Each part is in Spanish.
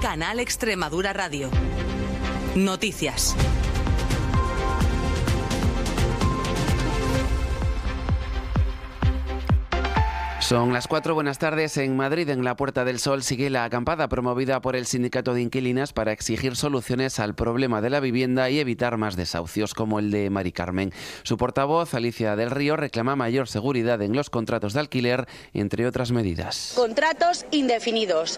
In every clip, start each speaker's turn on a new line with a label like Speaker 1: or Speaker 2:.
Speaker 1: Canal Extremadura Radio. Noticias.
Speaker 2: Son las 4, buenas tardes. En Madrid, en la Puerta del Sol, sigue la acampada promovida por el Sindicato de Inquilinas para exigir soluciones al problema de la vivienda y evitar más desahucios como el de Mari Carmen. Su portavoz, Alicia del Río, reclama mayor seguridad en los contratos de alquiler, entre otras medidas.
Speaker 3: Contratos indefinidos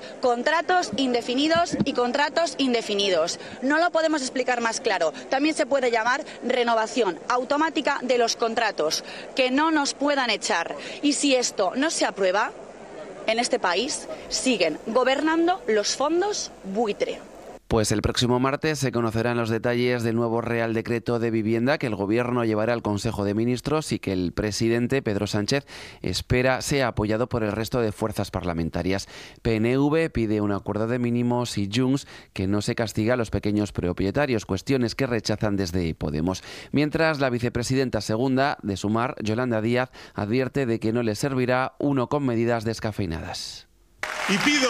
Speaker 3: y contratos indefinidos. No lo podemos explicar más claro. También se puede llamar renovación automática de los contratos, que no nos puedan echar. Y si esto no se aprueba, en este país siguen gobernando los fondos buitre.
Speaker 2: Pues el próximo martes se conocerán los detalles del nuevo Real Decreto de Vivienda que el Gobierno llevará al Consejo de Ministros y que el presidente, Pedro Sánchez, espera sea apoyado por el resto de fuerzas parlamentarias. PNV pide un acuerdo de mínimos y Junts que no se castiga a los pequeños propietarios, cuestiones que rechazan desde Podemos. Mientras, la vicepresidenta segunda de Sumar, Yolanda Díaz, advierte de que no le servirá uno con medidas descafeinadas.
Speaker 4: Y pido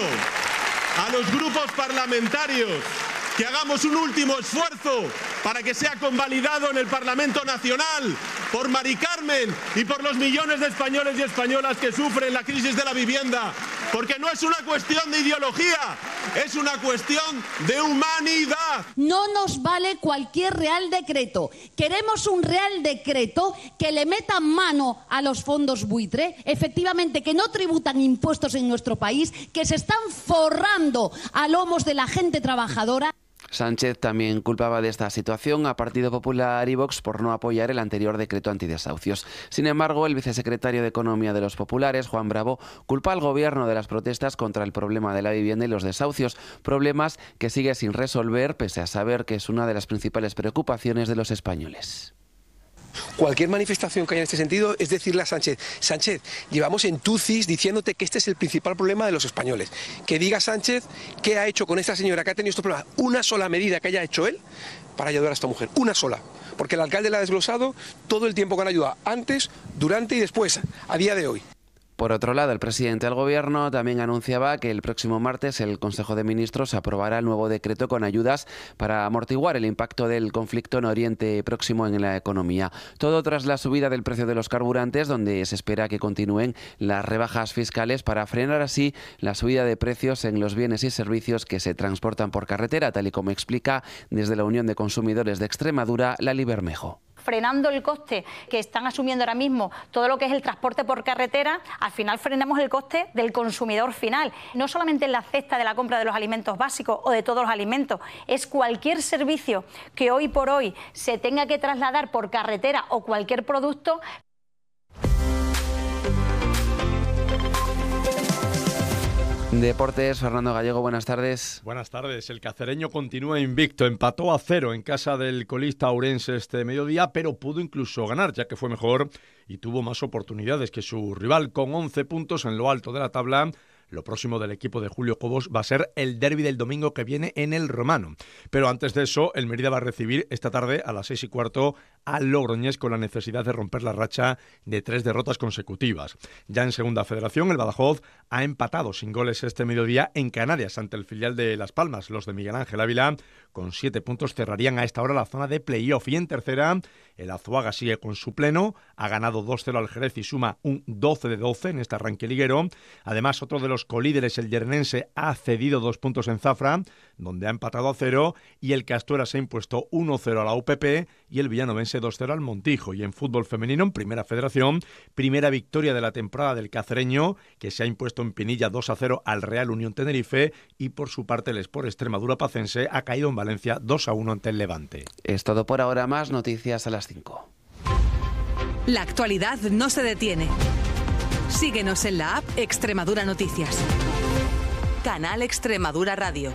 Speaker 4: a los grupos parlamentarios que hagamos un último esfuerzo para que sea convalidado en el Parlamento Nacional por Mari Carmen y por los millones de españoles y españolas que sufren la crisis de la vivienda, porque no es una cuestión de ideología, es una cuestión de humanidad.
Speaker 5: No nos vale cualquier Real Decreto. Queremos un Real Decreto que le meta mano a los fondos buitre, efectivamente que no tributan impuestos en nuestro país, que se están forrando a lomos de la gente trabajadora.
Speaker 2: Sánchez también culpaba de esta situación a Partido Popular y Vox por no apoyar el anterior decreto antidesahucios. Sin embargo, el vicesecretario de Economía de los Populares, Juan Bravo, culpa al Gobierno de las protestas contra el problema de la vivienda y los desahucios, problemas que sigue sin resolver pese a saber que es una de las principales preocupaciones de los españoles.
Speaker 6: Cualquier manifestación que haya en este sentido es decirle a Sánchez: Sánchez, llevamos en TUCIS diciéndote que este es el principal problema de los españoles. Que diga Sánchez qué ha hecho con esta señora que ha tenido estos problemas. Una sola medida que haya hecho él para ayudar a esta mujer. Una sola. Porque el alcalde la ha desglosado todo el tiempo que han ayudado, antes, durante y después, a día de hoy.
Speaker 2: Por otro lado, el presidente del Gobierno también anunciaba que el próximo martes el Consejo de Ministros aprobará el nuevo decreto con ayudas para amortiguar el impacto del conflicto en Oriente Próximo en la economía. Todo tras la subida del precio de los carburantes, donde se espera que continúen las rebajas fiscales para frenar así la subida de precios en los bienes y servicios que se transportan por carretera, tal y como explica desde la Unión de Consumidores de Extremadura, Lali Bermejo.
Speaker 7: Frenando el coste que están asumiendo ahora mismo todo lo que es el transporte por carretera, al final frenamos el coste del consumidor final. No solamente en la cesta de la compra de los alimentos básicos o de todos los alimentos, es cualquier servicio que hoy por hoy se tenga que trasladar por carretera o cualquier producto.
Speaker 2: Deportes, Fernando Gallego, buenas tardes.
Speaker 8: Buenas tardes. El cacereño continúa invicto. Empató a 0 en casa del colista ourense este mediodía, pero pudo incluso ganar, ya que fue mejor y tuvo más oportunidades que su rival, con 11 puntos en lo alto de la tabla. Lo próximo del equipo de Julio Cobos va a ser el derbi del domingo que viene en el Romano. Pero antes de eso, el Mérida va a recibir esta tarde a las 6:15 al Logroñés, con la necesidad de romper la racha de 3 derrotas consecutivas. Ya en Segunda Federación, el Badajoz ha empatado sin goles este mediodía en Canarias ante el filial de Las Palmas. Los de Miguel Ángel Ávila, con 7 puntos, cerrarían a esta hora la zona de playoff. Y en tercera, el Azuaga sigue con su pleno, ha ganado 2-0 al Jerez y suma un 12 de 12 en este arranque liguero. Además, otro de los colíderes, el Llerennense, ha cedido 2 puntos en Zafra, donde ha empatado a 0, y el Castuera se ha impuesto 1-0 a la UPP y el Villanovense 2-0 al Montijo. Y en fútbol femenino, en Primera Federación, primera victoria de la temporada del cacereño, que se ha impuesto en Pinilla 2-0 al Real Unión Tenerife, y por su parte el Sport Extremadura Pacense ha caído en Valencia 2-1 ante el Levante.
Speaker 2: Es todo por ahora, más noticias a las 5.
Speaker 1: La actualidad no se detiene. Síguenos en la app Extremadura Noticias. Canal Extremadura Radio.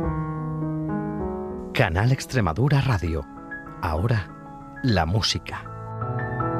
Speaker 9: Canal Extremadura Radio. Ahora, la música.